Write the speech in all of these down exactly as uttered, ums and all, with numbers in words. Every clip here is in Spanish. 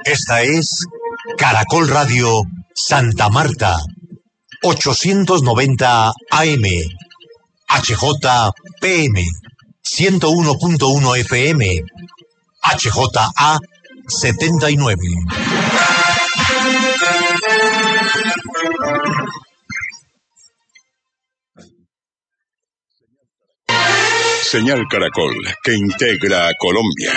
Esta es Caracol Radio Santa Marta, ochocientos noventa A M, H J P M, ciento uno punto uno F M, H J A setenta y nueve. Señal Caracol, que integra a Colombia.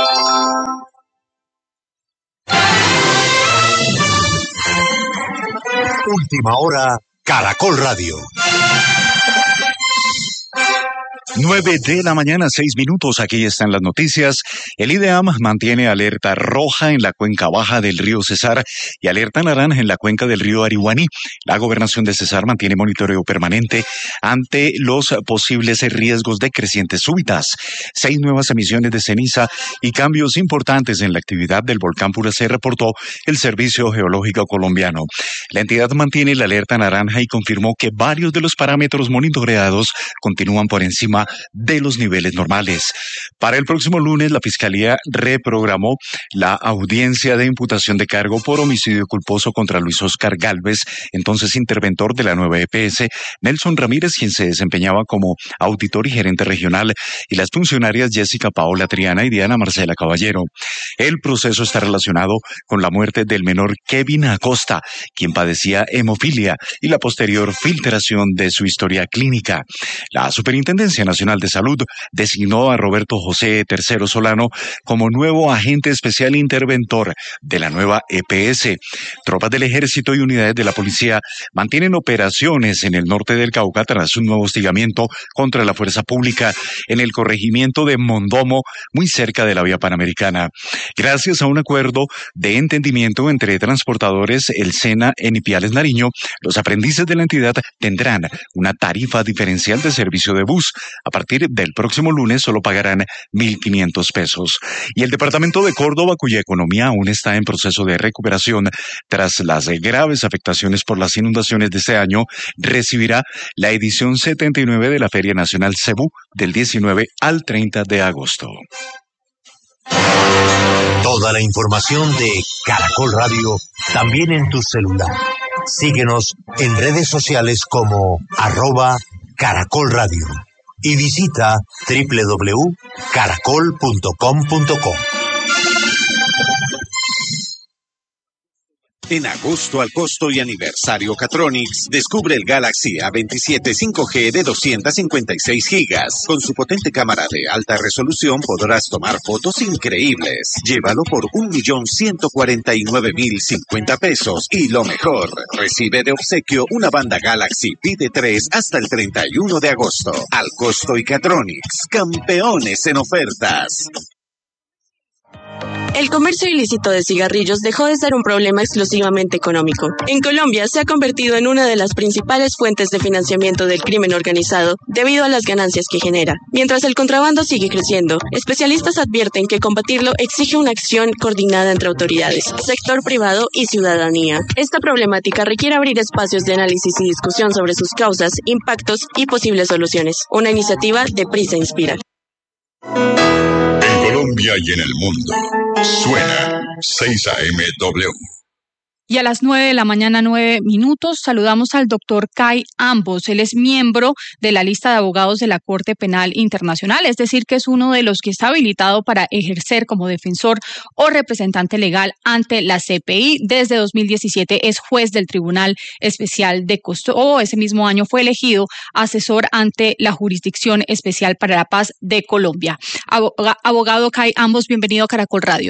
Última hora, Caracol Radio. Nueve de la mañana, seis minutos, aquí están las noticias. El IDEAM mantiene alerta roja en la cuenca baja del río Cesar y alerta naranja en la cuenca del río Ariguaní. La gobernación de Cesar mantiene monitoreo permanente ante los posibles riesgos de crecientes súbitas. Seis nuevas emisiones de ceniza y cambios importantes en la actividad del volcán Puracé, reportó el Servicio Geológico Colombiano. La entidad mantiene la alerta naranja y confirmó que varios de los parámetros monitoreados continúan por encima de los niveles normales. Para el próximo lunes, la Fiscalía reprogramó la audiencia de imputación de cargo por homicidio culposo contra Luis Oscar Gálvez, entonces interventor de la nueva E P S, Nelson Ramírez, quien se desempeñaba como auditor y gerente regional, y las funcionarias Jessica Paola Triana y Diana Marcela Caballero. El proceso está relacionado con la muerte del menor Kevin Acosta, quien padecía hemofilia, y la posterior filtración de su historia clínica. La Superintendencia Nacional de Salud designó a Roberto José Tercero Solano como nuevo agente especial interventor de la nueva E P S. Tropas del Ejército y unidades de la policía mantienen operaciones en el norte del Cauca tras un nuevo hostigamiento contra la fuerza pública en el corregimiento de Mondomo, muy cerca de la vía Panamericana. Gracias a un acuerdo de entendimiento entre transportadores, el SENA en Ipiales, Nariño, los aprendices de la entidad tendrán una tarifa diferencial de servicio de bus. A partir del próximo lunes solo pagarán mil quinientos pesos. Y el departamento de Córdoba, cuya economía aún está en proceso de recuperación tras las graves afectaciones por las inundaciones de este año, recibirá la edición setenta y nueve de la Feria Nacional Cebú del diecinueve al treinta de agosto. Toda la información de Caracol Radio también en tu celular. Síguenos en redes sociales como arroba Caracol Radio. Y visita doble u doble u doble u punto caracol punto com punto co. En agosto al costo y aniversario Catronics, descubre el Galaxy A veintisiete cinco G de doscientos cincuenta y seis gigas. Con su potente cámara de alta resolución podrás tomar fotos increíbles. Llévalo por un millón ciento cuarenta y nueve mil cincuenta pesos. Y lo mejor, recibe de obsequio una banda Galaxy Pide tres hasta el treinta y uno de agosto. Al costo y Catronics, campeones en ofertas. El comercio ilícito de cigarrillos dejó de ser un problema exclusivamente económico. En Colombia se ha convertido en una de las principales fuentes de financiamiento del crimen organizado debido a las ganancias que genera. Mientras el contrabando sigue creciendo, especialistas advierten que combatirlo exige una acción coordinada entre autoridades, sector privado y ciudadanía. Esta problemática requiere abrir espacios de análisis y discusión sobre sus causas, impactos y posibles soluciones. Una iniciativa de Prisa Inspira. En Colombia y en el mundo, suena seis A M W. Y a las nueve de la mañana, nueve minutos, saludamos al doctor Kai Ambos. Él es miembro de la lista de abogados de la Corte Penal Internacional, es decir, que es uno de los que está habilitado para ejercer como defensor o representante legal ante la C P I. Desde dos mil diecisiete es juez del Tribunal Especial de Kosovo. Ese mismo año fue elegido asesor ante la Jurisdicción Especial para la Paz de Colombia. Abogado Kai Ambos, bienvenido a Caracol Radio.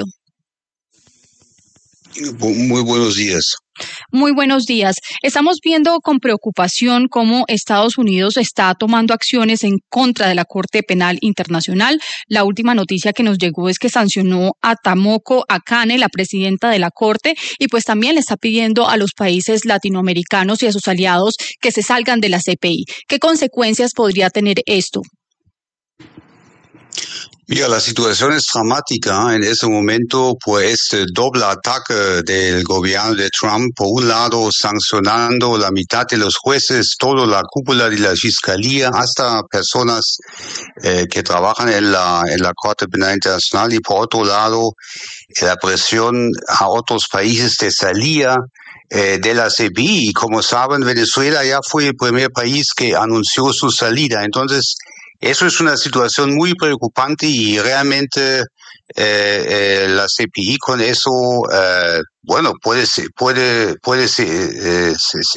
Muy buenos días. Muy buenos días. Estamos viendo con preocupación cómo Estados Unidos está tomando acciones en contra de la Corte Penal Internacional. La última noticia que nos llegó es que sancionó a Tomoko Akane, la presidenta de la Corte, y pues también le está pidiendo a los países latinoamericanos y a sus aliados que se salgan de la C P I. ¿Qué consecuencias podría tener esto? Mira, la situación es dramática en ese momento por este doble ataque del gobierno de Trump. Por un lado, sancionando la mitad de los jueces, toda la cúpula de la fiscalía, hasta personas eh, que trabajan en la, en la Corte Penal Internacional. Y por otro lado, la presión a otros países de salida eh, de la C P I. Y como saben, Venezuela ya fue el primer país que anunció su salida. Entonces, eso es una situación muy preocupante y realmente eh, eh, la C P I con eso, eh, bueno, puede puede puede eh,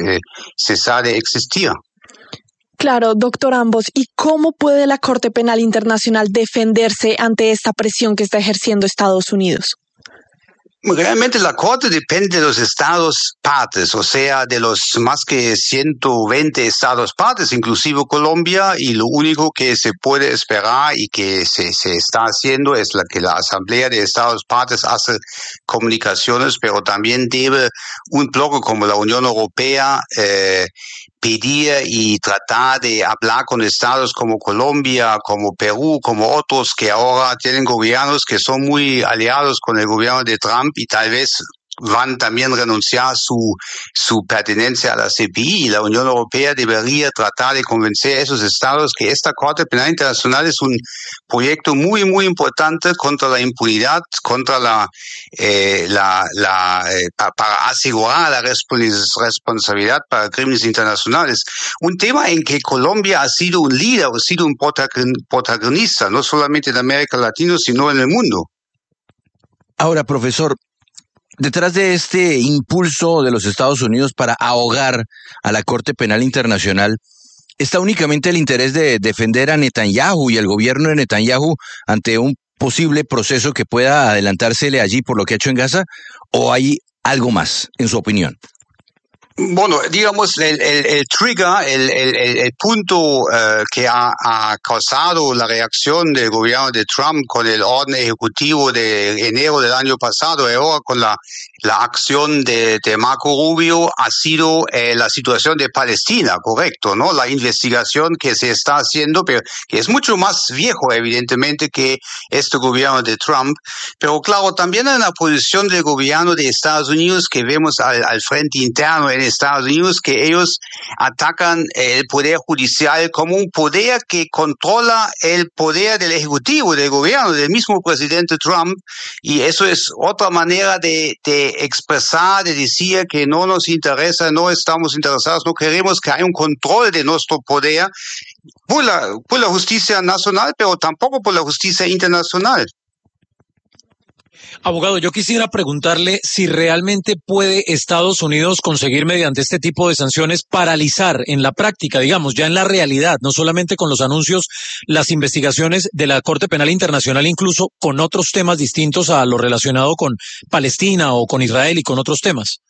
cesar de existir. Claro, doctor Ambos, ¿y cómo puede la Corte Penal Internacional defenderse ante esta presión que está ejerciendo Estados Unidos? Realmente la Corte depende de los estados partes, o sea, de los más que ciento veinte estados partes, inclusive Colombia, y lo único que se puede esperar y que se, se está haciendo es la que la Asamblea de Estados partes hace comunicaciones, pero también debe un bloque como la Unión Europea eh, pedir y tratar de hablar con estados como Colombia, como Perú, como otros que ahora tienen gobiernos que son muy aliados con el gobierno de Trump y tal vez van también a renunciar su, su pertenencia a la C P I, y la Unión Europea debería tratar de convencer a esos estados que esta Corte Penal Internacional es un proyecto muy, muy importante contra la impunidad, contra la, eh, la, la, eh, pa, para asegurar la responsabilidad para crímenes internacionales. Un tema en que Colombia ha sido un líder, ha sido un protagonista, no solamente en América Latina, sino en el mundo. Ahora, profesor, detrás de este impulso de los Estados Unidos para ahogar a la Corte Penal Internacional, ¿está únicamente el interés de defender a Netanyahu y el gobierno de Netanyahu ante un posible proceso que pueda adelantársele allí por lo que ha hecho en Gaza? ¿O hay algo más, en su opinión? Bueno, digamos, el, el, el trigger, el, el, el punto uh, que ha, ha causado la reacción del gobierno de Trump con el orden ejecutivo de enero del año pasado y ahora con la, la acción de, de Marco Rubio ha sido eh, la situación de Palestina, correcto, ¿no? La investigación que se está haciendo, pero que es mucho más viejo, evidentemente, que este gobierno de Trump. Pero claro, también hay una posición del gobierno de Estados Unidos que vemos al, al frente interno en Estados Unidos, que ellos atacan el poder judicial como un poder que controla el poder del ejecutivo, del gobierno, del mismo presidente Trump, y eso es otra manera de, de expresar, de decir que no nos interesa, no estamos interesados, no queremos que haya un control de nuestro poder por la, por la justicia nacional, pero tampoco por la justicia internacional. Abogado, yo quisiera preguntarle si realmente puede Estados Unidos conseguir mediante este tipo de sanciones paralizar en la práctica, digamos, ya en la realidad, no solamente con los anuncios, las investigaciones de la Corte Penal Internacional, incluso con otros temas distintos a lo relacionado con Palestina o con Israel y con otros temas.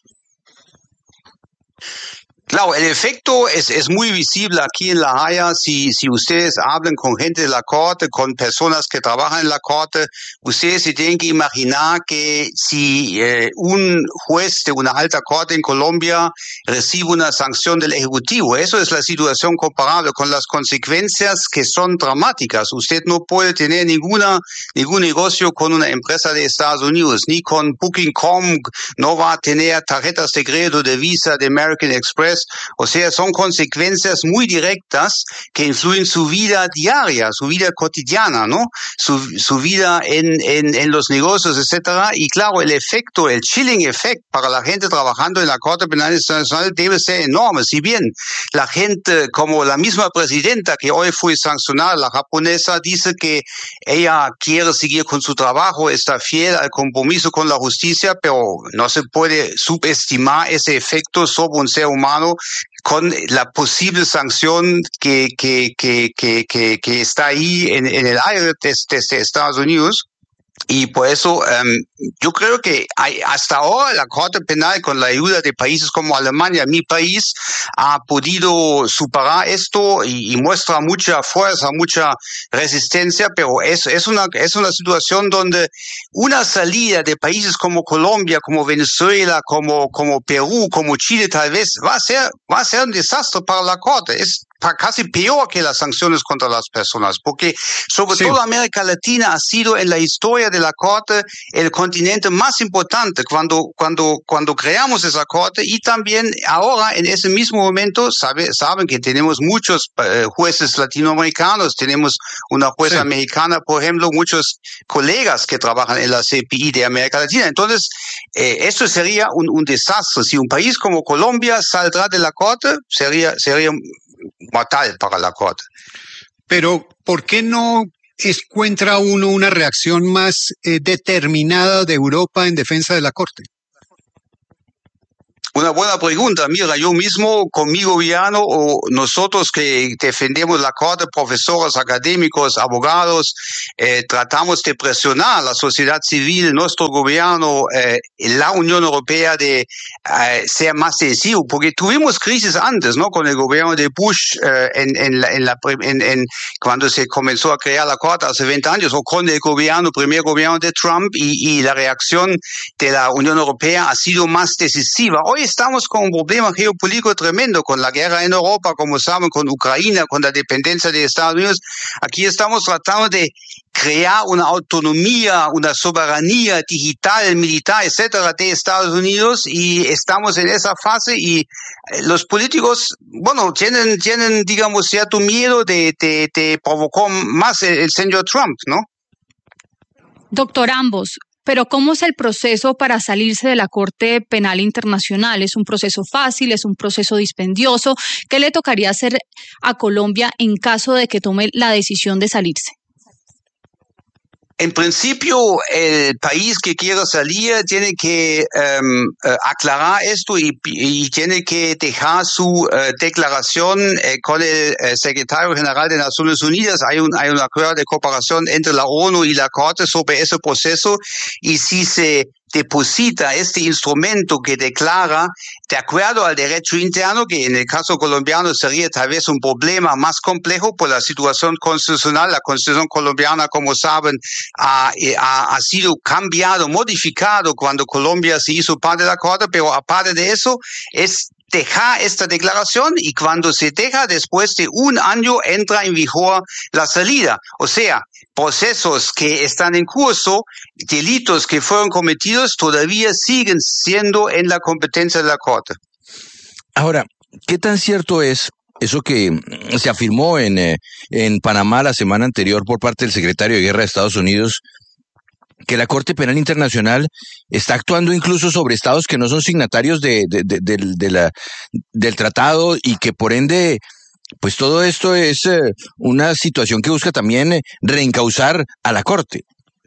Claro, el efecto es, es muy visible aquí en La Haya. Si, si ustedes hablan con gente de la Corte, con personas que trabajan en la Corte, ustedes se tienen que imaginar que si eh, un juez de una alta Corte en Colombia recibe una sanción del Ejecutivo, eso es la situación comparable con las consecuencias que son dramáticas. Usted no puede tener ninguna, ningún negocio con una empresa de Estados Unidos, ni con Booking punto com, no va a tener tarjetas de crédito de Visa, de American Express. O sea, son consecuencias muy directas que influyen su vida diaria, su vida cotidiana, ¿no? Su, su vida en, en, en los negocios, etcétera. Y claro, el efecto, el chilling effect para la gente trabajando en la Corte Penal Internacional debe ser enorme. Si bien la gente, como la misma presidenta que hoy fue sancionada, la japonesa, dice que ella quiere seguir con su trabajo, está fiel al compromiso con la justicia, pero no se puede subestimar ese efecto sobre un ser humano con la posible sanción que, que, que, que, que, que está ahí en, en el aire desde, desde Estados Unidos. Y por eso um, yo creo que hay, hasta ahora la Corte Penal, con la ayuda de países como Alemania, mi país, ha podido superar esto y, y muestra mucha fuerza, mucha resistencia, pero es, es, una, es una situación donde una salida de países como Colombia, como Venezuela, como, como Perú, como Chile tal vez, va a ser, va a ser un desastre para la Corte. Es casi peor que las sanciones contra las personas, porque sobre Sí. todo América Latina ha sido en la historia de la Corte el continente más importante cuando, cuando, cuando creamos esa Corte, y también ahora en ese mismo momento sabe, saben que tenemos muchos eh, jueces latinoamericanos, tenemos una jueza Sí. mexicana, por ejemplo, muchos colegas que trabajan en la C P I de América Latina. Entonces, eh, eso sería un, un desastre. Si un país como Colombia saldrá de la Corte, sería, sería mortal para la Corte. Pero, ¿por qué no encuentra uno una reacción más eh, determinada de Europa en defensa de la Corte? Una buena pregunta. Mira, yo mismo con mi gobierno o nosotros que defendemos la Corte, profesores, académicos, abogados, eh, tratamos de presionar a la sociedad civil, nuestro gobierno, eh, la Unión Europea de eh, ser más decisivo, porque tuvimos crisis antes, ¿no? Con el gobierno de Bush eh, en, en, la, en, la, en, en cuando se comenzó a crear la Corte hace veinte años, o con el gobierno, primer gobierno de Trump, y, y la reacción de la Unión Europea ha sido más decisiva. Hoy estamos con un problema geopolítico tremendo, con la guerra en Europa, como saben, con Ucrania, con la dependencia de Estados Unidos. Aquí estamos tratando de crear una autonomía, una soberanía digital, militar, etcétera, de Estados Unidos, y estamos en esa fase, y los políticos, bueno, tienen, tienen digamos, cierto miedo de, de, de provocar más el, el señor Trump, ¿no? Doctor Ambos, pero ¿cómo es el proceso para salirse de la Corte Penal Internacional? ¿Es un proceso fácil? ¿Es un proceso dispendioso? ¿Qué le tocaría hacer a Colombia en caso de que tome la decisión de salirse? En principio, el país que quiera salir tiene que um, uh, aclarar esto y, y tiene que dejar su uh, declaración eh, con el eh, secretario general de Naciones Unidas. Hay un, hay un acuerdo de cooperación entre la ONU y la Corte sobre ese proceso, y si se deposita este instrumento que declara, de acuerdo al derecho interno, que en el caso colombiano sería tal vez un problema más complejo por la situación constitucional. La Constitución colombiana, como saben, ha, ha, ha sido cambiado, modificado cuando Colombia se hizo parte de la Corte, pero aparte de eso, es dejar esta declaración, y cuando se deja, después de un año entra en vigor la salida. O sea, procesos que están en curso, delitos que fueron cometidos, todavía siguen siendo en la competencia de la Corte. Ahora, ¿qué tan cierto es eso que se afirmó en, eh, en Panamá la semana anterior por parte del secretario de Guerra de Estados Unidos, que la Corte Penal Internacional está actuando incluso sobre estados que no son signatarios de, de, de, de, de la, del tratado, y que por ende, pues todo esto es eh, una situación que busca también eh, reencauzar a la Corte?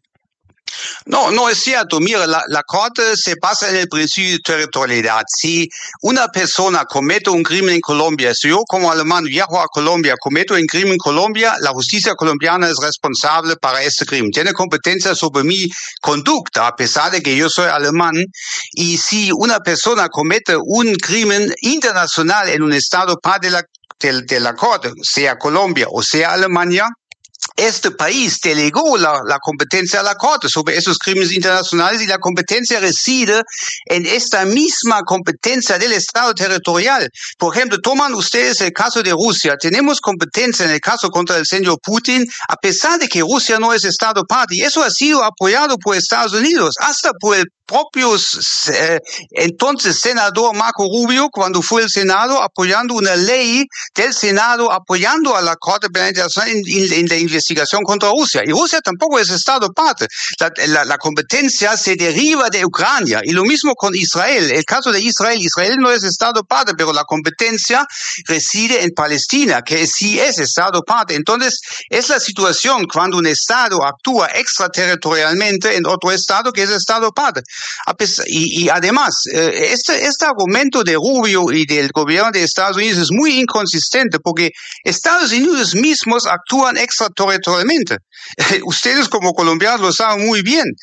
No, no es cierto. Mira, la, la Corte se basa en el principio de territorialidad. Si una persona comete un crimen en Colombia, si yo como alemán viajo a Colombia, cometo un crimen en Colombia, la justicia colombiana es responsable para ese crimen. Tiene competencia sobre mi conducta, a pesar de que yo soy alemán. Y si una persona comete un crimen internacional en un estado parte de la, de, de la Corte, sea Colombia o sea Alemania, este país delegó la, la competencia a la Corte sobre esos crímenes internacionales, y la competencia reside en esta misma competencia del Estado territorial. Por ejemplo, toman ustedes el caso de Rusia. Tenemos competencia en el caso contra el señor Putin, a pesar de que Rusia no es Estado parte. Y eso ha sido apoyado por Estados Unidos, hasta por el propio eh, entonces senador Marco Rubio, cuando fue el Senado, apoyando una ley del Senado, apoyando a la Corte Penal Internacional en, en, en la investigación contra Rusia. Y Rusia tampoco es Estado parte. La, la, la competencia se deriva de Ucrania. Y lo mismo con Israel. El caso de Israel. Israel no es Estado parte, pero la competencia reside en Palestina, que sí es Estado parte. Entonces, es la situación cuando un Estado actúa extraterritorialmente en otro Estado que es Estado parte. Y, y además, este, este argumento de Rubio y del gobierno de Estados Unidos es muy inconsistente, porque Estados Unidos mismos actúan extraterritorialmente. Ustedes como colombianos lo saben muy bien.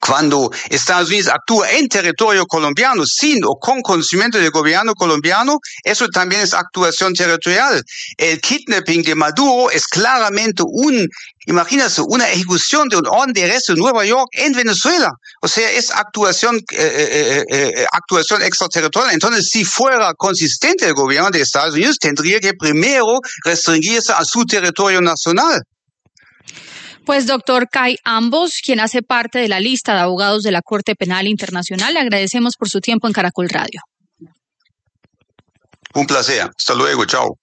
Cuando Estados Unidos actúa en territorio colombiano sin o con conocimiento del gobierno colombiano, eso también es actuación territorial. El kidnapping de Maduro es claramente un, imagínense, una ejecución de un orden de arresto en Nueva York en Venezuela. O sea, es actuación, eh, eh, eh, actuación extraterritorial. Entonces, si fuera consistente el gobierno de Estados Unidos, tendría que primero restringirse a su territorio nacional. Pues doctor Kai Ambos, quien hace parte de la lista de abogados de la Corte Penal Internacional, le agradecemos por su tiempo en Caracol Radio. Un placer. Hasta luego. Chao.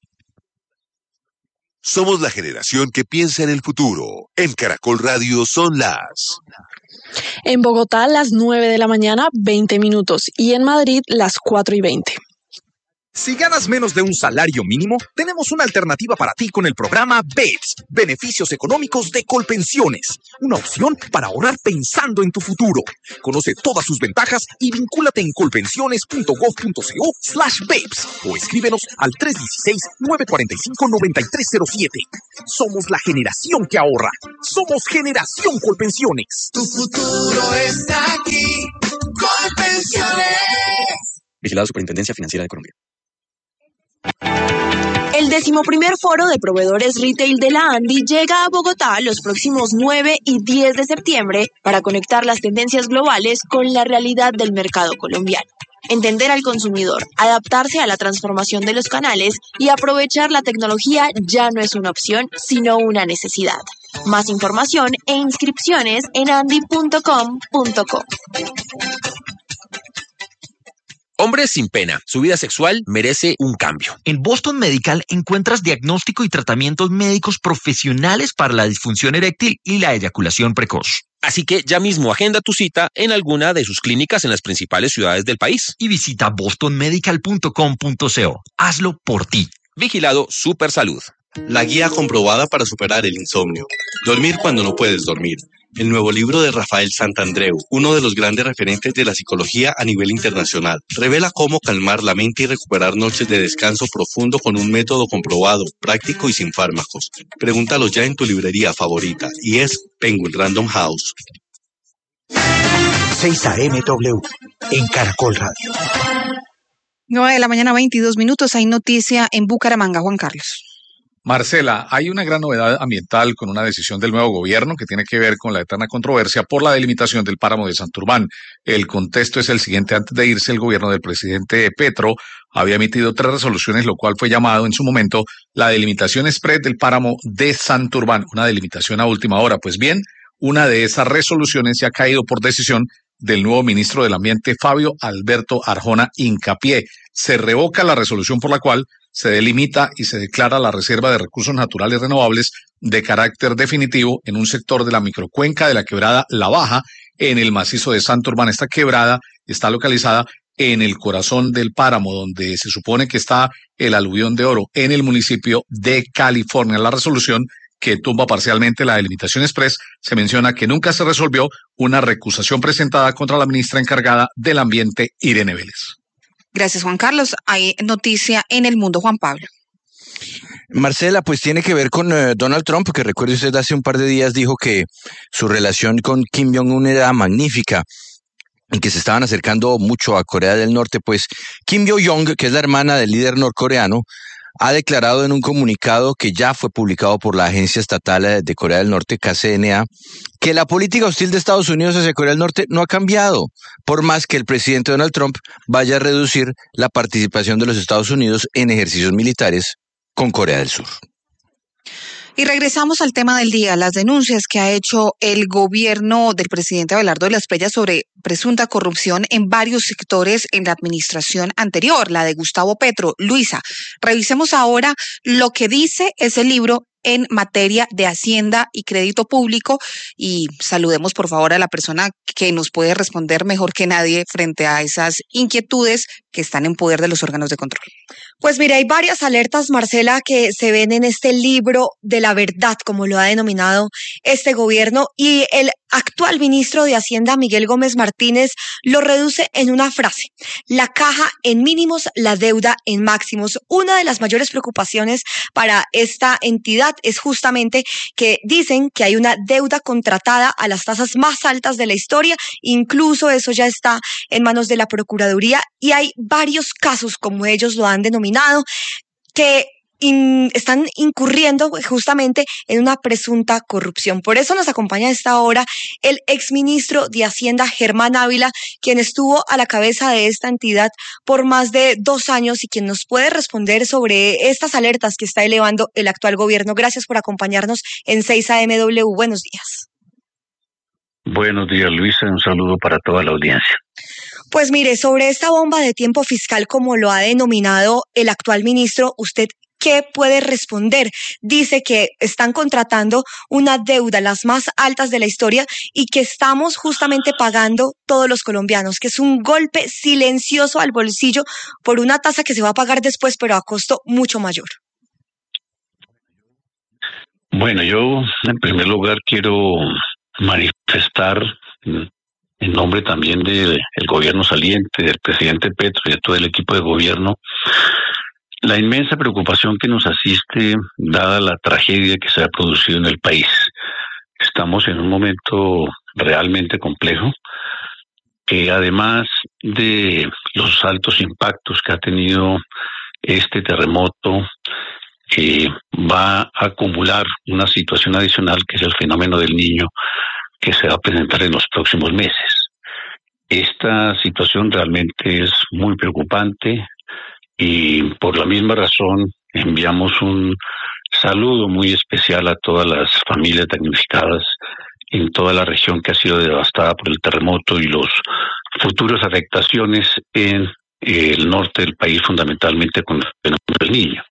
Somos la generación que piensa en el futuro. En Caracol Radio son las... En Bogotá, las nueve de la mañana, veinte minutos. Y en Madrid, las cuatro y veinte. Si ganas menos de un salario mínimo, tenemos una alternativa para ti con el programa B E P S, Beneficios Económicos de Colpensiones. Una opción para ahorrar pensando en tu futuro. Conoce todas sus ventajas y vincúlate en colpensiones.gov.co slash B E P S o escríbenos al tres uno seis, nueve cuatro cinco, nueve tres cero siete. Somos la generación que ahorra. Somos Generación Colpensiones. Tu futuro está aquí. Colpensiones. Vigilado Superintendencia Financiera de Colombia. El decimoprimer foro de proveedores retail de la ANDI llega a Bogotá los próximos nueve y diez de septiembre para conectar las tendencias globales con la realidad del mercado colombiano. Entender al consumidor, adaptarse a la transformación de los canales y aprovechar la tecnología ya no es una opción, sino una necesidad. Más información e inscripciones en andi punto com punto co. Hombres sin pena, su vida sexual merece un cambio. En Boston Medical encuentras diagnóstico y tratamientos médicos profesionales para la disfunción eréctil y la eyaculación precoz. Así que ya mismo agenda tu cita en alguna de sus clínicas en las principales ciudades del país. Y visita boston medical punto com punto co. Hazlo por ti. Vigilado Supersalud. La guía comprobada para superar el insomnio. Dormir cuando no puedes dormir. El nuevo libro de Rafael Santandreu, uno de los grandes referentes de la psicología a nivel internacional, revela cómo calmar la mente y recuperar noches de descanso profundo con un método comprobado, práctico y sin fármacos. Pregúntalo ya en tu librería favorita y es Penguin Random House. seis A M W en Caracol Radio. nueve de la mañana, veintidós minutos. Hay noticia en Bucaramanga, Juan Carlos. Marcela, hay una gran novedad ambiental con una decisión del nuevo gobierno que tiene que ver con la eterna controversia por la delimitación del páramo de Santurbán. El contexto es el siguiente. Antes de irse, el gobierno del presidente Petro había emitido tres resoluciones, lo cual fue llamado en su momento la delimitación express del páramo de Santurbán, una delimitación a última hora. Pues bien, una de esas resoluciones se ha caído por decisión del nuevo ministro del Ambiente, Fabio Alberto Arjona Hincapié. Se revoca la resolución por la cual se delimita y se declara la reserva de recursos naturales renovables de carácter definitivo en un sector de la microcuenca de la quebrada La Baja, en el macizo de Santurbán. Esta quebrada está localizada en el corazón del páramo, donde se supone que está el aluvión de oro, en el municipio de California. La resolución, que tumba parcialmente la delimitación express, se menciona que nunca se resolvió una recusación presentada contra la ministra encargada del Ambiente, Irene Vélez. Gracias, Juan Carlos. Hay noticia en el mundo, Juan Pablo. Marcela, pues tiene que ver con uh, Donald Trump, que recuerde usted hace un par de días dijo que su relación con Kim Jong-un era magnífica y que se estaban acercando mucho a Corea del Norte. Pues Kim Yo-Jong, que es la hermana del líder norcoreano, ha declarado en un comunicado que ya fue publicado por la Agencia Estatal de Corea del Norte, K C N A, que la política hostil de Estados Unidos hacia Corea del Norte no ha cambiado, por más que el presidente Donald Trump vaya a reducir la participación de los Estados Unidos en ejercicios militares con Corea del Sur. Y regresamos al tema del día, las denuncias que ha hecho el gobierno del presidente Abelardo de la Espriella sobre presunta corrupción en varios sectores en la administración anterior, la de Gustavo Petro. Luisa, revisemos ahora lo que dice ese libro en materia de Hacienda y Crédito Público y saludemos por favor a la persona que nos puede responder mejor que nadie frente a esas inquietudes que están en poder de los órganos de control. Pues mira, hay varias alertas, Marcela, que se ven en este libro de la verdad, como lo ha denominado este gobierno, y el actual ministro de Hacienda, Miguel Gómez Martínez, lo reduce en una frase: la caja en mínimos, la deuda en máximos. Una de las mayores preocupaciones para esta entidad es justamente que dicen que hay una deuda contratada a las tasas más altas de la historia, incluso eso ya está en manos de la Procuraduría, y hay varios casos, como ellos lo han denominado, que In, están incurriendo justamente en una presunta corrupción. Por eso nos acompaña a esta hora el exministro de Hacienda, Germán Ávila, quien estuvo a la cabeza de esta entidad por más de dos años y quien nos puede responder sobre estas alertas que está elevando el actual gobierno. Gracias por acompañarnos en seis A M W. Buenos días. Buenos días, Luisa. Un saludo para toda la audiencia. Pues mire, sobre esta bomba de tiempo fiscal, como lo ha denominado el actual ministro, ¿usted qué puede responder? Dice que están contratando una deuda, las más altas de la historia, y que estamos justamente pagando todos los colombianos, que es un golpe silencioso al bolsillo por una tasa que se va a pagar después, pero a costo mucho mayor. Bueno, yo en primer lugar quiero manifestar en nombre también del gobierno saliente, del presidente Petro y de todo el equipo de gobierno, la inmensa preocupación que nos asiste dada la tragedia que se ha producido en el país. Estamos en un momento realmente complejo, que además de los altos impactos que ha tenido este terremoto, que va a acumular una situación adicional que es el fenómeno del Niño, que se va a presentar en los próximos meses. Esta situación realmente es muy preocupante. Y por la misma razón enviamos un saludo muy especial a todas las familias damnificadas en toda la región que ha sido devastada por el terremoto y las futuras afectaciones en el norte del país, fundamentalmente con el fenómeno del Niño.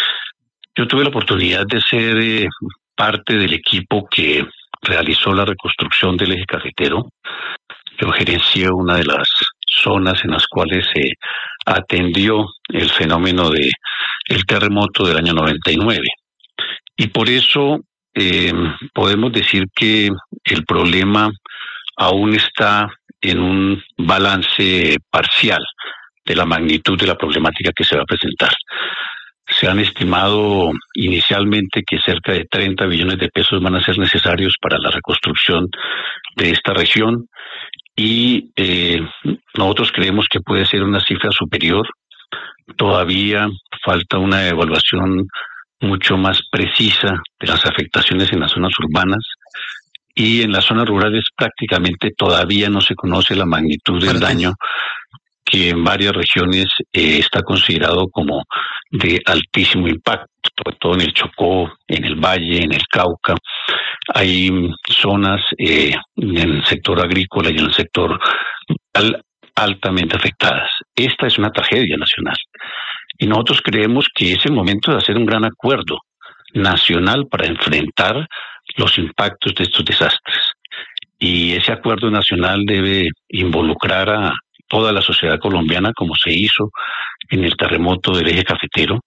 Yo tuve la oportunidad de ser eh, parte del equipo que realizó la reconstrucción del eje cafetero. Yo gerencié una de las zonas en las cuales se atendió el fenómeno de el terremoto del año noventa y nueve. Y por eso eh, podemos decir que el problema aún está en un balance parcial de la magnitud de la problemática que se va a presentar. Se han estimado inicialmente que cerca de treinta billones de pesos van a ser necesarios para la reconstrucción de esta región. Y eh, nosotros creemos que puede ser una cifra superior. Todavía falta una evaluación mucho más precisa de las afectaciones en las zonas urbanas, y en las zonas rurales prácticamente todavía no se conoce la magnitud del daño, que en varias regiones eh, está considerado como de altísimo impacto, sobre todo en el Chocó, en el Valle, en el Cauca. Hay zonas eh, en el sector agrícola y en el sector rural altamente afectadas. Esta es una tragedia nacional. Y nosotros creemos que es el momento de hacer un gran acuerdo nacional para enfrentar los impactos de estos desastres. Y ese acuerdo nacional debe involucrar a toda la sociedad colombiana, como se hizo en el terremoto del eje cafetero,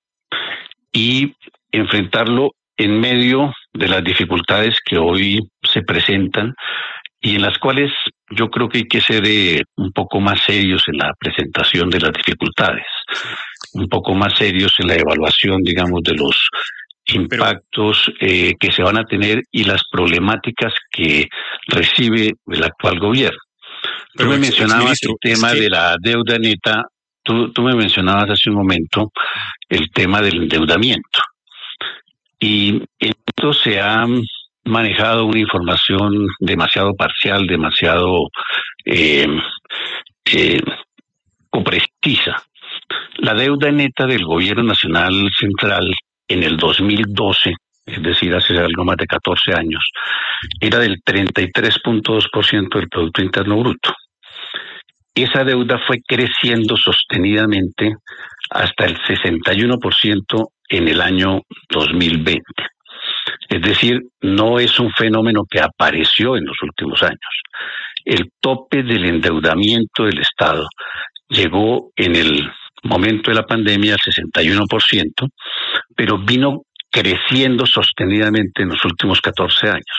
y enfrentarlo en medio de las dificultades que hoy se presentan y en las cuales yo creo que hay que ser eh, un poco más serios en la presentación de las dificultades, un poco más serios en la evaluación, digamos, de los impactos eh, que se van a tener y las problemáticas que recibe el actual gobierno. Tú me mencionabas el tema de la deuda neta, tú, tú me mencionabas hace un momento el tema del endeudamiento. Y esto se ha manejado una información demasiado parcial, demasiado eh, eh, precisa. La deuda neta del gobierno nacional central en el dos mil doce, es decir, hace algo más de catorce años, era del treinta y tres punto dos por ciento del Producto Interno Bruto. Esa deuda fue creciendo sostenidamente hasta el sesenta y uno por ciento en el año dos mil veinte. Es decir, no es un fenómeno que apareció en los últimos años. El tope del endeudamiento del Estado llegó en el momento de la pandemia al sesenta y uno por ciento, pero vino creciendo sostenidamente en los últimos catorce años,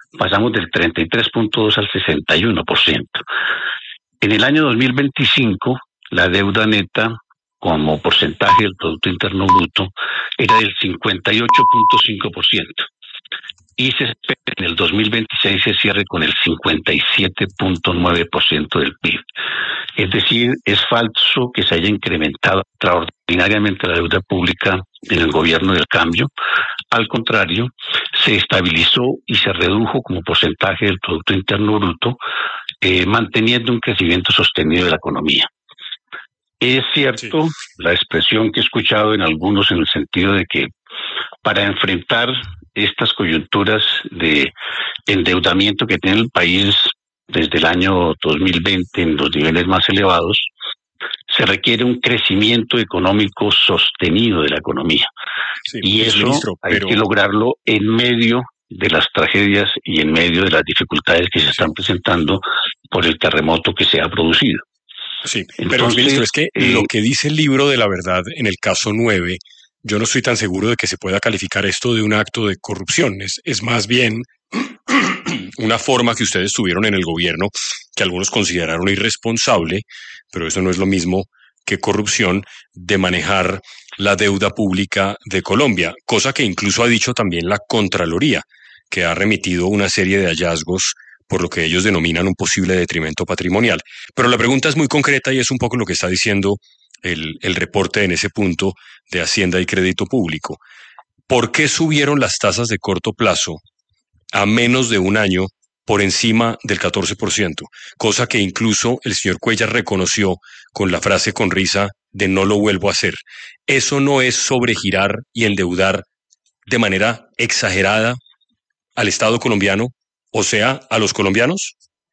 pasamos del treinta y tres punto dos al sesenta y uno por ciento. En el año dos mil veinticinco, la deuda neta como porcentaje del Producto Interno Bruto era del cincuenta y ocho punto cinco por ciento. Y se espera que en el dos mil veintiséis se cierre con el cincuenta y siete punto nueve por ciento del P I B. Es decir, es falso que se haya incrementado extraordinariamente la deuda pública en el gobierno del cambio. Al contrario, se estabilizó y se redujo como porcentaje del Producto Interno Bruto, eh, manteniendo un crecimiento sostenido de la economía. Es cierto sí. la expresión que he escuchado en algunos en el sentido de que para enfrentar estas coyunturas de endeudamiento que tiene el país desde el año dos mil veinte en los niveles más elevados, se requiere un crecimiento económico sostenido de la economía. Sí, y eso ministro, hay pero... que lograrlo en medio de las tragedias y en medio de las dificultades que se están presentando por el terremoto que se ha producido. Sí, Entonces, pero ministro, es que eh, lo que dice el libro de la verdad en el caso nueve, yo no estoy tan seguro de que se pueda calificar esto de un acto de corrupción. Es, es más bien una forma que ustedes tuvieron en el gobierno que algunos consideraron irresponsable, pero eso no es lo mismo que corrupción, de manejar la deuda pública de Colombia, cosa que incluso ha dicho también la Contraloría, que ha remitido una serie de hallazgos por lo que ellos denominan un posible detrimento patrimonial. Pero la pregunta es muy concreta y es un poco lo que está diciendo el, el reporte en ese punto de Hacienda y Crédito Público. ¿Por qué subieron las tasas de corto plazo a menos de un año por encima del catorce por ciento? Cosa que incluso el señor Cuellar reconoció con la frase con risa de no lo vuelvo a hacer. ¿Eso no es sobregirar y endeudar de manera exagerada al Estado colombiano? O sea, a los colombianos.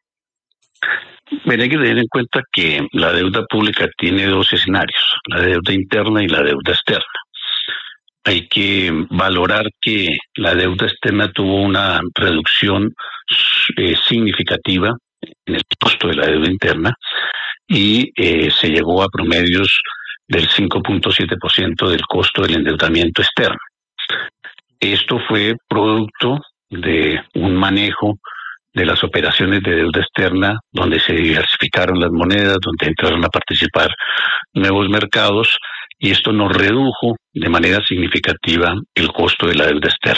Pero hay que tener en cuenta que la deuda pública tiene dos escenarios, la deuda interna y la deuda externa. Hay que valorar que la deuda externa tuvo una reducción eh, significativa en el costo de la deuda interna y eh, se llegó a promedios del cinco punto siete por ciento del costo del endeudamiento externo. Esto fue producto de un manejo de las operaciones de deuda externa, donde se diversificaron las monedas, donde entraron a participar nuevos mercados, y esto nos redujo de manera significativa el costo de la deuda externa.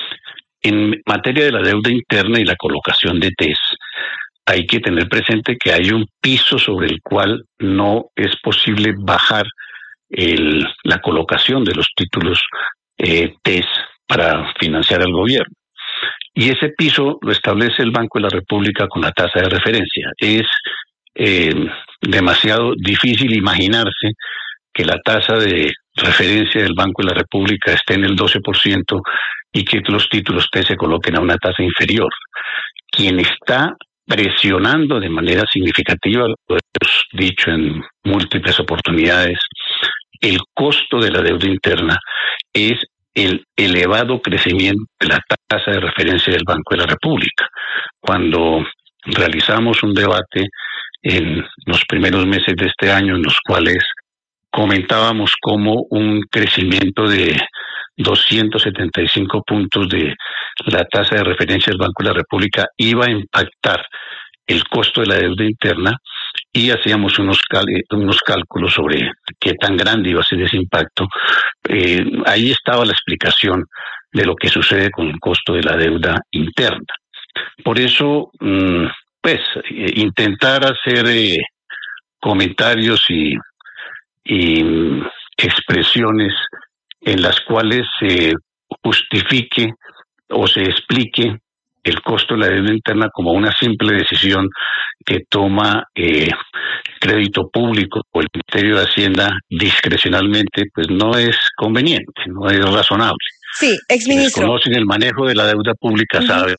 En materia de la deuda interna y la colocación de T E S, hay que tener presente que hay un piso sobre el cual no es posible bajar el, la colocación de los títulos eh, T E S para financiar al gobierno. Y ese piso lo establece el Banco de la República con la tasa de referencia. Es eh, demasiado difícil imaginarse que la tasa de referencia del Banco de la República esté en el doce por ciento y que los títulos T se coloquen a una tasa inferior. Quien está presionando de manera significativa, lo hemos dicho en múltiples oportunidades, el costo de la deuda interna es el elevado crecimiento de la tasa de referencia del Banco de la República. Cuando realizamos un debate en los primeros meses de este año, en los cuales comentábamos cómo un crecimiento de doscientos setenta y cinco puntos de la tasa de referencia del Banco de la República iba a impactar el costo de la deuda interna, y hacíamos unos, cal unos cálculos sobre qué tan grande iba a ser ese impacto. Eh, ahí estaba la explicación de lo que sucede con el costo de la deuda interna. Por eso, mmm, pues, eh, intentar hacer eh, comentarios y, y mm, expresiones en las cuales se justifique o se explique el costo de la deuda interna como una simple decisión que toma eh, crédito público o el Ministerio de Hacienda discrecionalmente, pues no es conveniente, no es razonable. Sí, exministro. Quienes conocen el manejo de la deuda pública uh-huh. saben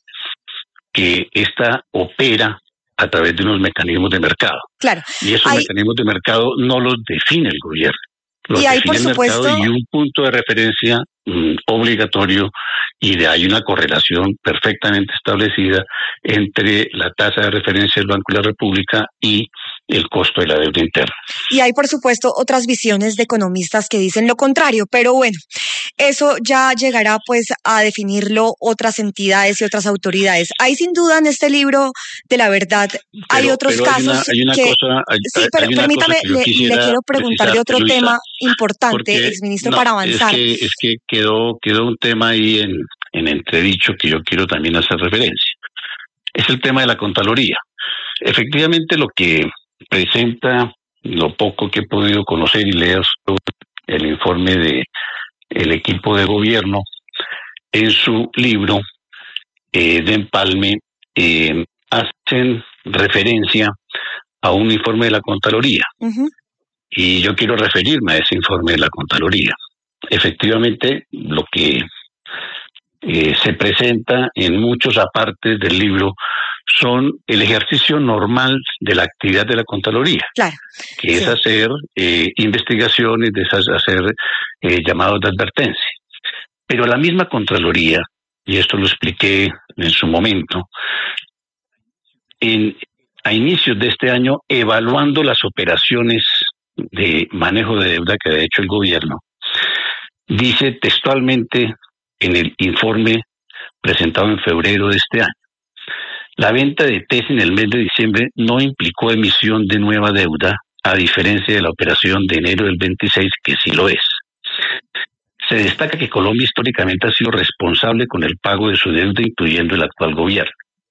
que esta opera a través de unos mecanismos de mercado. Claro. Y esos hay... mecanismos de mercado no los define el gobierno. Los y hay, por define el supuesto, mercado y un punto de referencia mm, obligatorio, y de ahí una correlación perfectamente establecida entre la tasa de referencia del Banco de la República y el costo de la deuda interna. Y hay, por supuesto, otras visiones de economistas que dicen lo contrario, pero bueno, eso ya llegará pues a definirlo otras entidades y otras autoridades. Hay sin duda en este libro de la verdad, pero, hay otros pero casos hay una, hay una que... Cosa, hay, sí, pero hay una permítame, cosa que le, le quiero preguntar de otro Luisa, tema importante, porque, exministro, no, para avanzar. Es que, es que quedó, quedó un tema ahí en, en entredicho que yo quiero también hacer referencia. Es el tema de la Contraloría. Efectivamente, lo que presenta, lo poco que he podido conocer y leer sobre el informe de el equipo de gobierno, en su libro eh, de empalme, eh, hacen referencia a un informe de la Contraloría. Uh-huh. Y yo quiero referirme a ese informe de la Contraloría. Efectivamente, lo que eh, se presenta en muchos apartes del libro son el ejercicio normal de la actividad de la Contraloría, claro, que sí. es hacer eh, investigaciones, de hacer eh, llamados de advertencia. Pero la misma Contraloría, y esto lo expliqué en su momento, en, a inicios de este año, evaluando las operaciones de manejo de deuda que ha hecho el gobierno, dice textualmente en el informe presentado en febrero de este año: la venta de T E S en el mes de diciembre no implicó emisión de nueva deuda, a diferencia de la operación de enero del veintiséis, que sí lo es. Se destaca que Colombia históricamente ha sido responsable con el pago de su deuda, incluyendo el actual gobierno.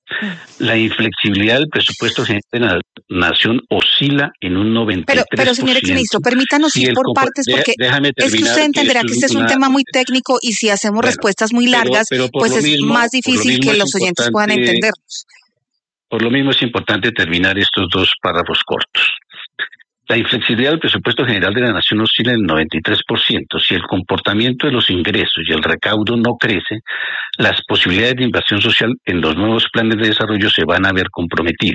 La inflexibilidad del presupuesto general de la nación oscila en un noventa y tres por ciento. Pero, pero señor exministro, permítanos si ir por partes, porque es que usted entenderá que, que este es un tema muy técnico y si hacemos bueno, respuestas muy largas, pero, pero pues es mismo, más difícil que los oyentes puedan entendernos. Por lo mismo es importante terminar estos dos párrafos cortos. La inflexibilidad del presupuesto general de la nación oscila en el noventa y tres por ciento. Si el comportamiento de los ingresos y el recaudo no crece, las posibilidades de inversión social en los nuevos planes de desarrollo se van a ver comprometidas.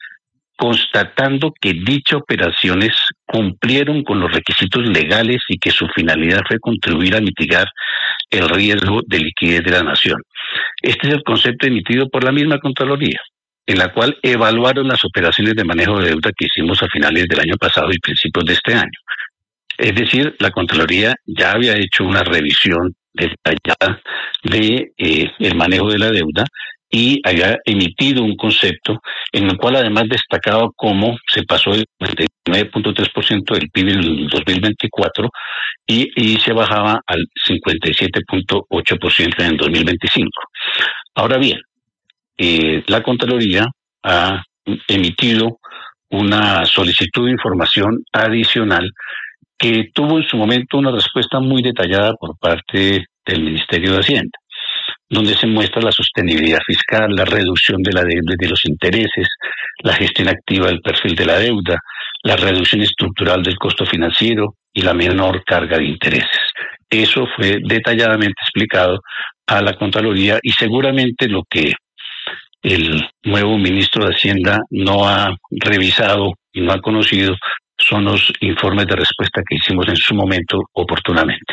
Constatando que dichas operaciones cumplieron con los requisitos legales y que su finalidad fue contribuir a mitigar el riesgo de liquidez de la nación. Este es el concepto emitido por la misma Contraloría, en la cual evaluaron las operaciones de manejo de deuda que hicimos a finales del año pasado y principios de este año. Es decir, la Contraloría ya había hecho una revisión detallada de eh, el manejo de la deuda y había emitido un concepto en el cual además destacaba cómo se pasó del cuarenta y nueve punto tres por ciento del P I B en el dos mil veinticuatro y, y se bajaba al cincuenta y siete punto ocho por ciento en el dos mil veinticinco. Ahora bien, Eh, la Contraloría ha emitido una solicitud de información adicional que tuvo en su momento una respuesta muy detallada por parte del Ministerio de Hacienda, donde se muestra la sostenibilidad fiscal, la reducción de la deuda y de los intereses, la gestión activa del perfil de la deuda, la reducción estructural del costo financiero y la menor carga de intereses. Eso fue detalladamente explicado a la Contraloría y seguramente lo que el nuevo ministro de Hacienda no ha revisado y no ha conocido son los informes de respuesta que hicimos en su momento oportunamente.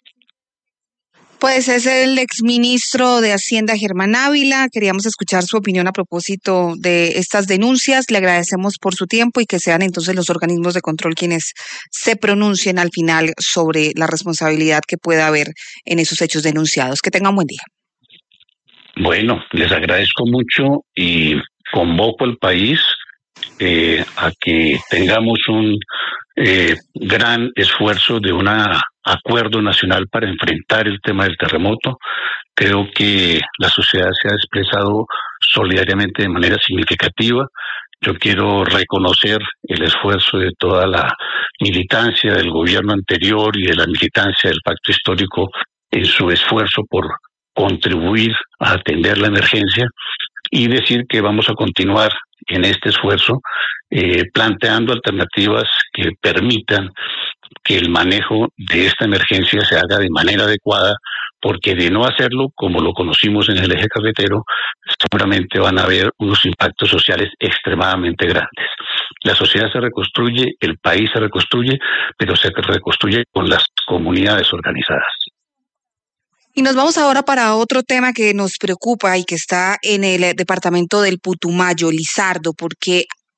Pues es el exministro de Hacienda, Germán Ávila. Queríamos escuchar su opinión a propósito de estas denuncias. Le agradecemos por su tiempo y que sean entonces los organismos de control quienes se pronuncien al final sobre la responsabilidad que pueda haber en esos hechos denunciados. Que tengan buen día. Bueno, les agradezco mucho y convoco al país eh, a que tengamos un eh, gran esfuerzo de un acuerdo nacional para enfrentar el tema del terremoto. Creo que la sociedad se ha expresado solidariamente de manera significativa. Yo quiero reconocer el esfuerzo de toda la militancia del gobierno anterior y de la militancia del Pacto Histórico en su esfuerzo por contribuir a atender la emergencia y decir que vamos a continuar en este esfuerzo eh, planteando alternativas que permitan que el manejo de esta emergencia se haga de manera adecuada, porque de no hacerlo, como lo conocimos en el eje cafetero, seguramente van a haber unos impactos sociales extremadamente grandes. La sociedad se reconstruye, el país se reconstruye, pero se reconstruye con las comunidades organizadas. Y nos vamos ahora para otro tema que nos preocupa y que está en el departamento del Putumayo, Lizardo, porque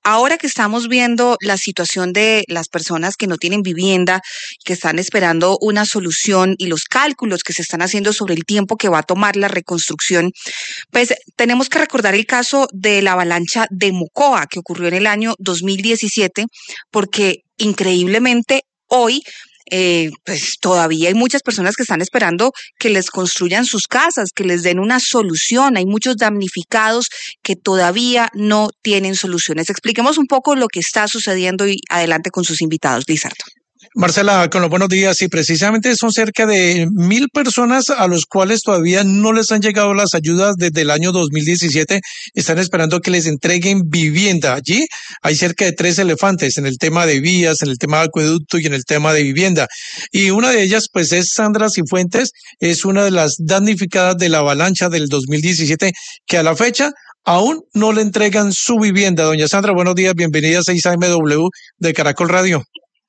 ahora que estamos viendo la situación de las personas que no tienen vivienda, que están esperando una solución y los cálculos que se están haciendo sobre el tiempo que va a tomar la reconstrucción, pues tenemos que recordar el caso de la avalancha de Mocoa que ocurrió en el año dos mil diecisiete, porque increíblemente hoy Eh, pues todavía hay muchas personas que están esperando que les construyan sus casas, que les den una solución. Hay muchos damnificados que todavía no tienen soluciones. Expliquemos un poco lo que está sucediendo y adelante con sus invitados, Lizardo. Marcela, con los buenos días, y precisamente son cerca de mil personas a los cuales todavía no les han llegado las ayudas desde el año dos mil diecisiete, están esperando que les entreguen vivienda. Allí hay cerca de tres elefantes en el tema de vías, en el tema de acueducto y en el tema de vivienda. Y una de ellas, pues, es Sandra Cifuentes, es una de las damnificadas de la avalancha del dos mil diecisiete, que a la fecha aún no le entregan su vivienda. Doña Sandra, buenos días, bienvenida a seis A M W de Caracol Radio.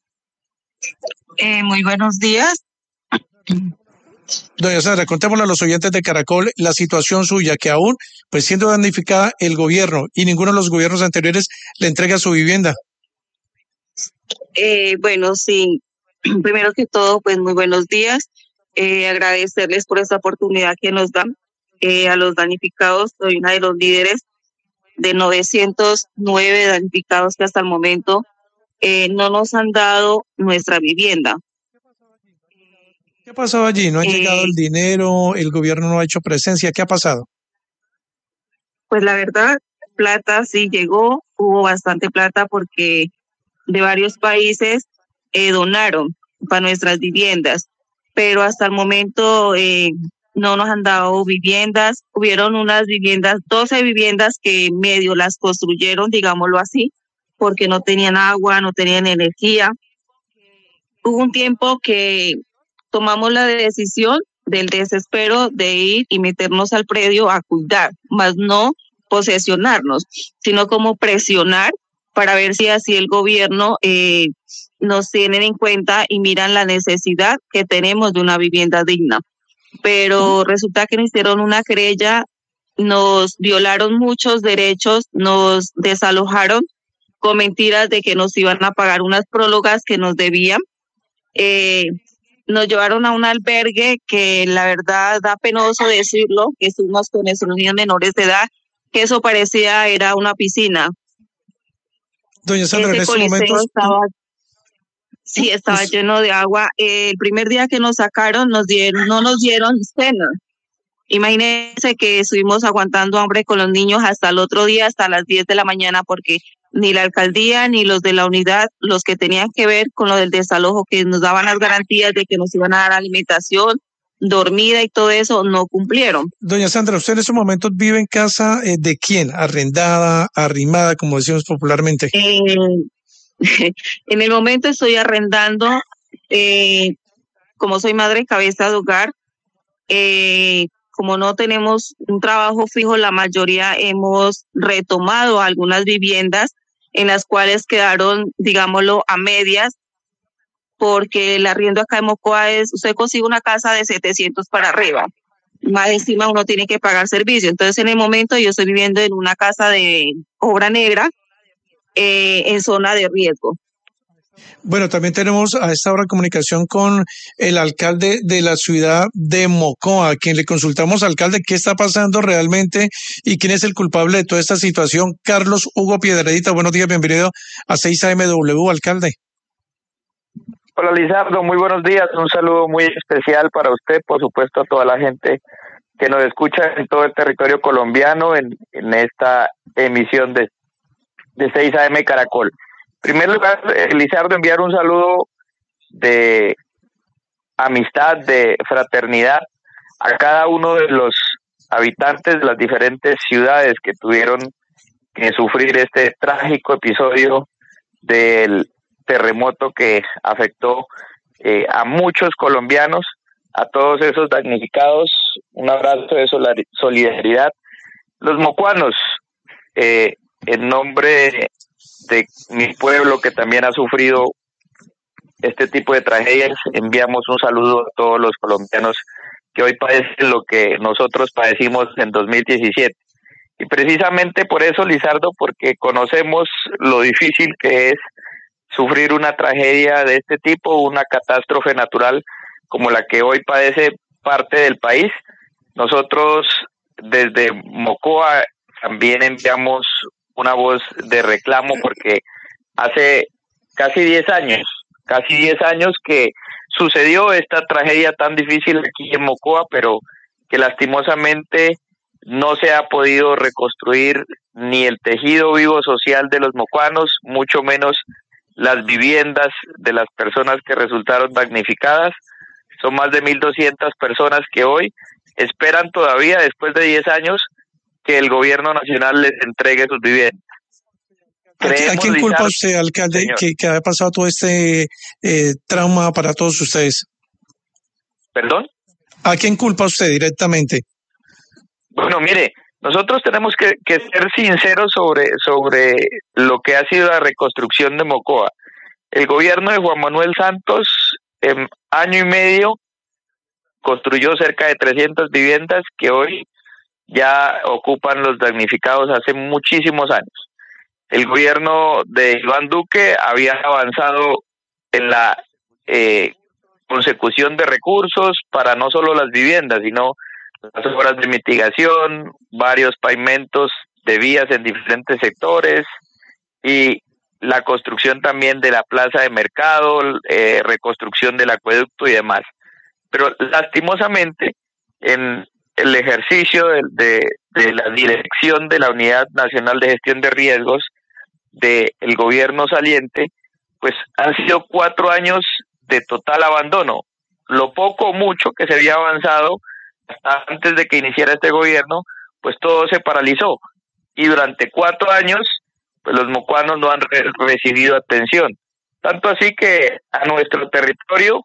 Eh, muy buenos días. Doña Sandra, contémosle a los oyentes de Caracol la situación suya, que aún, pues siendo damnificada el gobierno y ninguno de los gobiernos anteriores le entrega su vivienda. Eh, bueno, sí, primero que todo, pues muy buenos días. Eh, agradecerles por esta oportunidad que nos dan. Eh, a los damnificados, soy una de los líderes de novecientos nueve damnificados que hasta el momento Eh, no nos han dado nuestra vivienda. ¿Qué ha pasado allí? ¿No ha eh, llegado el dinero? ¿El gobierno no ha hecho presencia? ¿Qué ha pasado? Pues la verdad, plata sí llegó, hubo bastante plata porque de varios países eh, donaron para nuestras viviendas, pero hasta el momento eh, no nos han dado viviendas. Hubieron unas viviendas, doce viviendas que medio las construyeron, digámoslo así, porque no tenían agua, no tenían energía. Hubo un tiempo que tomamos la decisión del desespero de ir y meternos al predio a cuidar, más no posesionarnos, sino como presionar para ver si así el gobierno eh, nos tienen en cuenta y miran la necesidad que tenemos de una vivienda digna. Pero resulta que nos hicieron una querella, nos violaron muchos derechos, nos desalojaron con mentiras de que nos iban a pagar unas prólogas que nos debían. Eh, nos llevaron a un albergue que la verdad da penoso decirlo, que estuvimos con nuestros niños menores de edad, que eso parecía era una piscina. Doña Sandra, Ese en estos momentos... Estaba, sí, estaba pues, lleno de agua. Eh, el primer día que nos sacaron, nos dieron, no nos dieron cena. Imagínense que estuvimos aguantando hambre con los niños hasta el otro día, hasta las diez de la mañana, porque ni la alcaldía ni los de la unidad, los que tenían que ver con lo del desalojo, que nos daban las garantías de que nos iban a dar alimentación, dormida y todo eso, no cumplieron. Doña Sandra, ¿usted en estos momentos vive en casa eh, de quién? ¿Arrendada, arrimada, como decimos popularmente? Eh, en el momento estoy arrendando, eh, como soy madre cabeza de hogar, eh, como no tenemos un trabajo fijo, la mayoría hemos retomado algunas viviendas en las cuales quedaron, digámoslo, a medias, porque el arriendo acá en Mocoa es, usted consigue una casa de setecientos para arriba, más encima uno tiene que pagar servicio. Entonces en el momento yo estoy viviendo en una casa de obra negra eh, en zona de riesgo. Bueno, también tenemos a esta hora comunicación con el alcalde de la ciudad de Mocoa, a quien le consultamos, alcalde, qué está pasando realmente y quién es el culpable de toda esta situación. Carlos Hugo Piedradita, buenos días, bienvenido a seis A M W, alcalde. Hola Lizardo, muy buenos días, un saludo muy especial para usted, por supuesto a toda la gente que nos escucha en todo el territorio colombiano en, en esta emisión de, de seis A M Caracol. En primer lugar, Lizardo, enviar un saludo de amistad, de fraternidad a cada uno de los habitantes de las diferentes ciudades que tuvieron que sufrir este trágico episodio del terremoto que afectó eh, a muchos colombianos, a todos esos damnificados, un abrazo de solidaridad. Los mocuanos, eh, en nombre de mi pueblo que también ha sufrido este tipo de tragedias, enviamos un saludo a todos los colombianos que hoy padecen lo que nosotros padecimos en dos mil diecisiete. Y precisamente por eso, Lizardo, porque conocemos lo difícil que es sufrir una tragedia de este tipo, una catástrofe natural como la que hoy padece parte del país. Nosotros desde Mocoa también enviamos una voz de reclamo porque hace casi diez años, casi diez años que sucedió esta tragedia tan difícil aquí en Mocoa, pero que lastimosamente no se ha podido reconstruir ni el tejido vivo social de los mocuanos, mucho menos las viviendas de las personas que resultaron damnificadas. Son más de mil doscientas personas que hoy esperan todavía, después de diez años, que el gobierno nacional les entregue sus viviendas. ¿A quién culpa usted, alcalde, que, que haya pasado todo este eh, trauma para todos ustedes? ¿Perdón? ¿A quién culpa usted directamente? Bueno, mire, nosotros tenemos que, que ser sinceros sobre, sobre lo que ha sido la reconstrucción de Mocoa. El gobierno de Juan Manuel Santos, en año y medio, construyó cerca de trescientas viviendas que hoy ya ocupan los damnificados hace muchísimos años. El gobierno de Iván Duque había avanzado en la eh, consecución de recursos para no solo las viviendas, sino las obras de mitigación, varios pavimentos de vías en diferentes sectores y la construcción también de la plaza de mercado, eh, reconstrucción del acueducto y demás. Pero lastimosamente, en el ejercicio de, de, de la dirección de la Unidad Nacional de Gestión de Riesgos del gobierno saliente, pues han sido cuatro años de total abandono. Lo poco o mucho que se había avanzado antes de que iniciara este gobierno, pues todo se paralizó. Y durante cuatro años, pues los mocuanos no han re recibido atención. Tanto así que a nuestro territorio,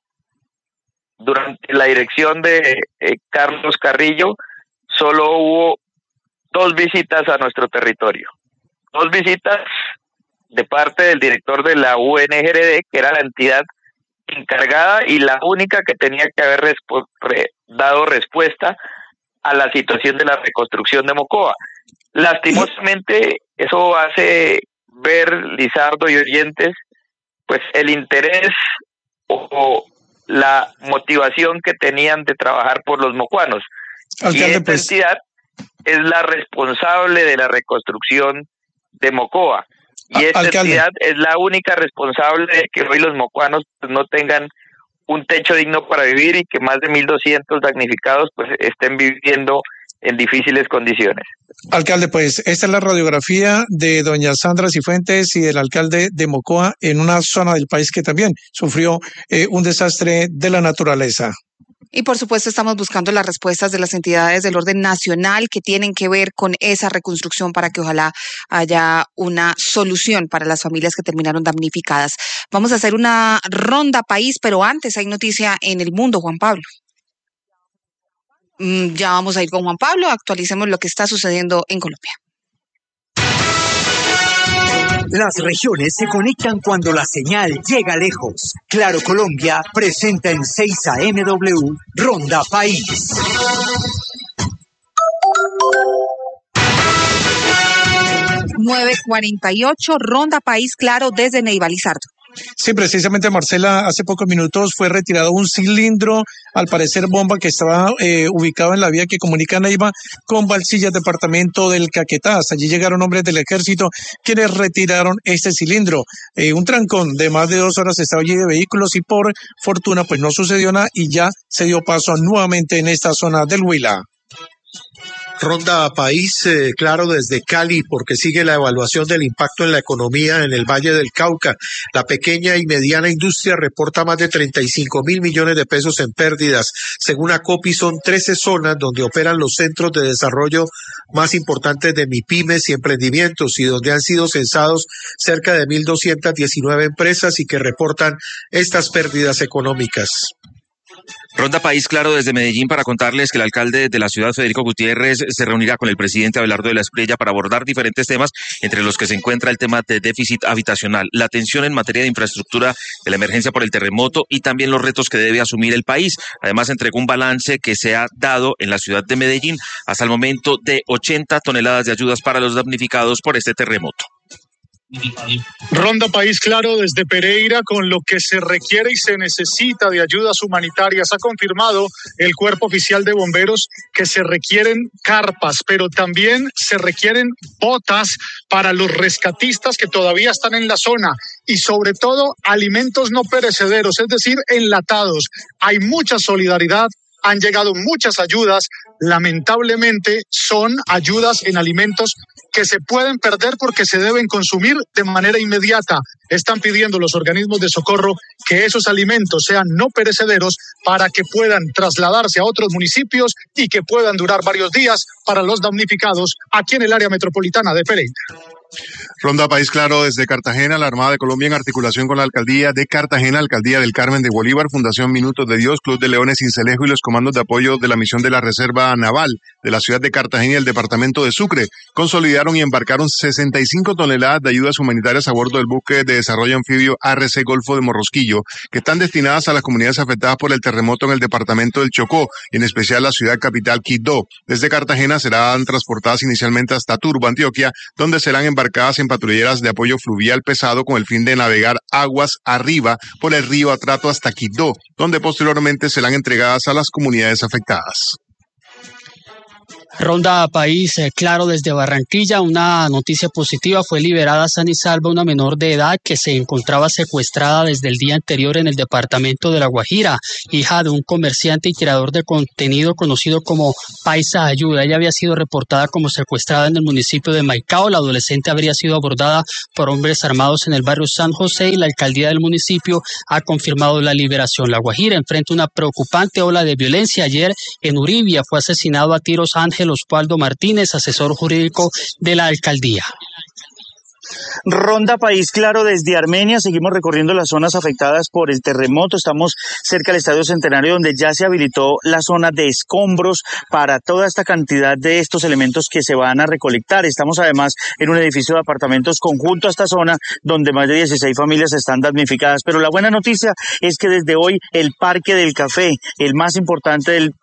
durante la dirección de eh, Carlos Carrillo, solo hubo dos visitas a nuestro territorio. Dos visitas de parte del director de la U N G R D, que era la entidad encargada y la única que tenía que haber respu re dado respuesta a la situación de la reconstrucción de Mocoa. Lastimosamente, eso hace ver, Lizardo y oyentes, pues el interés o, o la motivación que tenían de trabajar por los mocuanos. Alcalde, y esta pues... entidad es la responsable de la reconstrucción de Mocoa. Y esta Alcalde. entidad es la única responsable de que hoy los mocuanos pues, no tengan un techo digno para vivir y que más de mil doscientos damnificados pues estén viviendo en difíciles condiciones. Alcalde, pues esta es la radiografía de doña Sandra Cifuentes y del alcalde de Mocoa en una zona del país que también sufrió eh, un desastre de la naturaleza. Y por supuesto estamos buscando las respuestas de las entidades del orden nacional que tienen que ver con esa reconstrucción para que ojalá haya una solución para las familias que terminaron damnificadas. Vamos a hacer una ronda país, pero antes hay noticia en el mundo, Juan Pablo. Mm, ya vamos a ir con Juan Pablo, actualicemos lo que está sucediendo en Colombia. Las regiones se conectan cuando la señal llega lejos. Claro Colombia presenta en seis A M W Ronda País. nueve cuarenta y ocho, Ronda País, Claro, desde Neiva, Lizardo. Sí, precisamente, Marcela, hace pocos minutos fue retirado un cilindro, al parecer bomba, que estaba eh, ubicado en la vía que comunica Neiva con Valsillas, departamento del Caquetá. Hasta allí llegaron hombres del ejército quienes retiraron este cilindro. Eh, un trancón de más de dos horas estaba allí de vehículos y por fortuna pues no sucedió nada y ya se dio paso nuevamente en esta zona del Huila. Ronda País, eh, claro, desde Cali, porque sigue la evaluación del impacto en la economía en el Valle del Cauca. La pequeña y mediana industria reporta más de treinta y cinco mil millones de pesos en pérdidas. Según ACOPI, son trece zonas donde operan los centros de desarrollo más importantes de MIPYMES y emprendimientos y donde han sido censados cerca de mil doscientas diecinueve empresas y que reportan estas pérdidas económicas. Ronda País Claro desde Medellín para contarles que el alcalde de la ciudad, Federico Gutiérrez, se reunirá con el presidente Abelardo de la Espriella para abordar diferentes temas, entre los que se encuentra el tema de déficit habitacional, la atención en materia de infraestructura de la emergencia por el terremoto y también los retos que debe asumir el país. Además, entregó un balance que se ha dado en la ciudad de Medellín hasta el momento de ochenta toneladas de ayudas para los damnificados por este terremoto. Ronda País Claro desde Pereira con lo que se requiere y se necesita de ayudas humanitarias. Ha confirmado el Cuerpo Oficial de Bomberos que se requieren carpas, pero también se requieren botas para los rescatistas que todavía están en la zona y sobre todo alimentos no perecederos, es decir, enlatados. Hay mucha solidaridad. Han llegado muchas ayudas, lamentablemente son ayudas en alimentos que se pueden perder porque se deben consumir de manera inmediata. Están pidiendo los organismos de socorro que esos alimentos sean no perecederos para que puedan trasladarse a otros municipios y que puedan durar varios días para los damnificados aquí en el área metropolitana de Pereira. Ronda País Claro desde Cartagena. La Armada de Colombia, en articulación con la Alcaldía de Cartagena, Alcaldía del Carmen de Bolívar, Fundación Minutos de Dios, Club de Leones Cincelejo y los comandos de apoyo de la misión de la Reserva Naval de la ciudad de Cartagena y el departamento de Sucre consolidaron y embarcaron sesenta y cinco toneladas de ayudas humanitarias a bordo del buque de desarrollo anfibio A R C Golfo de Morrosquillo, que están destinadas a las comunidades afectadas por el terremoto en el departamento del Chocó, y en especial la ciudad capital Quibdó. Desde Cartagena serán transportadas inicialmente hasta Turbo, Antioquia, donde serán embarcadas en patrulleras de apoyo fluvial pesado con el fin de navegar aguas arriba por el río Atrato hasta Quibdó, donde posteriormente serán entregadas a las comunidades afectadas. Ronda País eh, Claro desde Barranquilla. Una noticia positiva: fue liberada sana y salva una menor de edad que se encontraba secuestrada desde el día anterior en el departamento de La Guajira, hija de un comerciante y creador de contenido conocido como Paisa Ayuda. Ella había sido reportada como secuestrada en el municipio de Maicao. La adolescente habría sido abordada por hombres armados en el barrio San José y la alcaldía del municipio ha confirmado la liberación. La Guajira enfrenta una preocupante ola de violencia. Ayer en Uribia fue asesinado a tiros Ángel Osvaldo Martínez, asesor jurídico de la alcaldía. Ronda País Claro desde Armenia. Seguimos recorriendo las zonas afectadas por el terremoto. Estamos cerca del Estadio Centenario, donde ya se habilitó la zona de escombros para toda esta cantidad de estos elementos que se van a recolectar. Estamos además en un edificio de apartamentos conjunto a esta zona, donde más de dieciséis familias están damnificadas. Pero la buena noticia es que desde hoy el Parque del Café, el más importante del